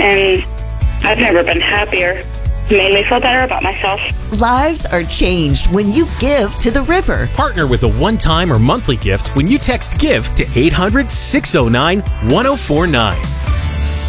and I've never been happier. It made me feel better about myself. Lives are changed when you give to the river. Partner with a one-time or monthly gift when you text GIVE to 800-609-1049.